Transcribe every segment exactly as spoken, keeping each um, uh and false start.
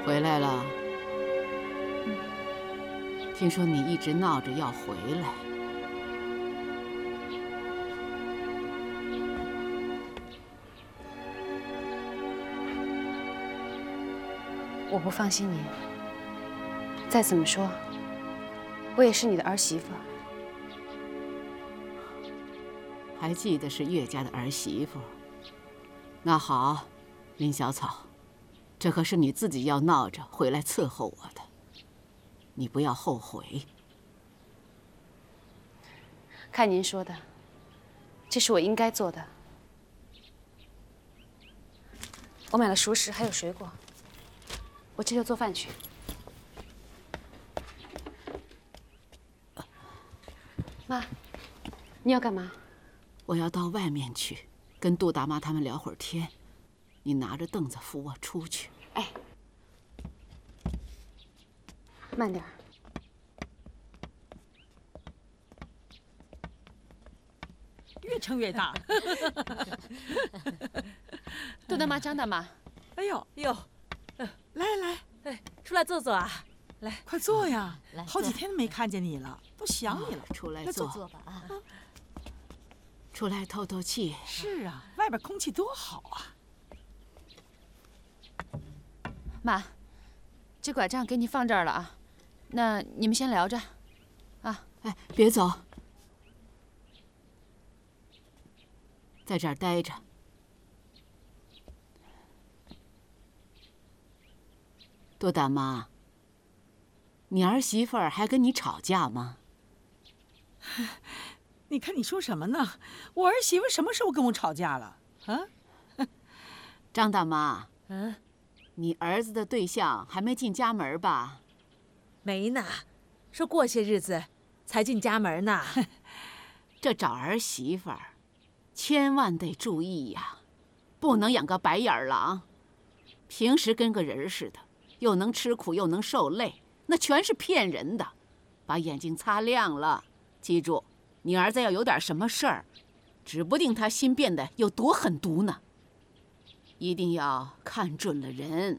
回来了。嗯，听说你一直闹着要回来。 我不放心你。再怎么说，我也是你的儿媳妇。 还记得是岳家的儿媳妇。那好，林小草，这可是你自己要闹着回来伺候我的，你不要后悔。 看您说的，这是我应该做的。我买了熟食，还有水果，我这就做饭去。妈，你要干嘛？ 我要到外面去，跟杜大妈他们聊会儿天。你拿着凳子扶我出去。 哎，慢点儿。 越撑越大。 杜大妈、张大妈， 哎呦哟， 来来， 哎，出来坐坐啊！来， 快坐呀！ 来， 好几天没看见你了，都想你了。 出来坐坐吧啊！ 出来透透气。 是啊，外边空气多好啊！ 妈，这拐杖给你放这儿了啊，那你们先聊着，啊， 哎，别走，在这儿待着。杜大妈，你儿媳妇儿还跟你吵架吗？ 你看你说什么呢？我儿媳妇什么时候跟我吵架了？啊？ 张大妈， 嗯， 你儿子的对象还没进家门吧？ 没呢，说过些日子才进家门呢。 这找儿媳妇儿，千万得注意呀，不能养个白眼狼。平时跟个人似的，又能吃苦又能受累，那全是骗人的。把眼睛擦亮了，记住，你儿子要有点什么事儿，指不定他心变得有多狠毒呢。一定要看准了人。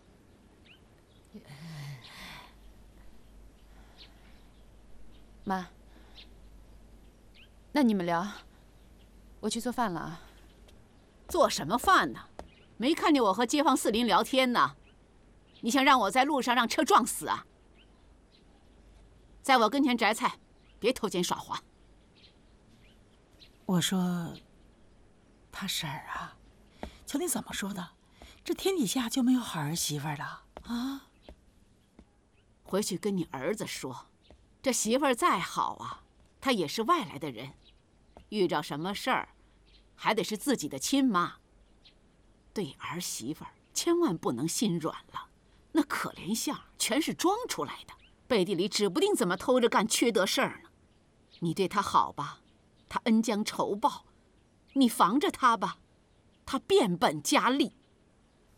妈，那你们聊，我去做饭了啊。 做什么饭呢？没看见我和街坊四邻聊天呢？你想让我在路上让车撞死啊？在我跟前摘菜，别偷奸耍滑。 我说，他婶儿啊，瞧你怎么说的，这天底下就没有好儿媳妇了啊？ 回去跟你儿子说，这媳妇儿再好啊，她也是外来的人，遇着什么事儿，还得是自己的亲妈。对儿媳妇儿千万不能心软了，那可怜相全是装出来的，背地里指不定怎么偷着干缺德事儿呢。你对她好吧，她恩将仇报；你防着她吧，她变本加厉。